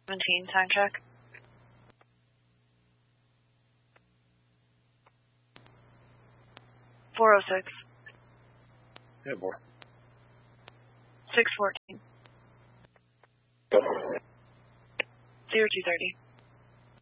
17, time check. .406. Yeah, more. 614. Go. 0230.